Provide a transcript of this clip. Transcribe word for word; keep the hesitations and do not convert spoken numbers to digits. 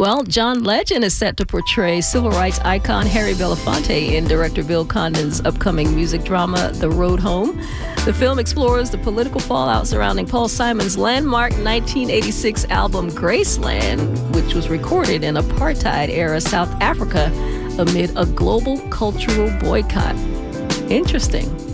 Well, John Legend is set to portray civil rights icon Harry Belafonte in director Bill Condon's upcoming music drama, The Road Home. The film explores the political fallout surrounding Paul Simon's landmark nineteen eighty-six album Graceland, which was recorded in apartheid-era South Africa amid a global cultural boycott. Interesting.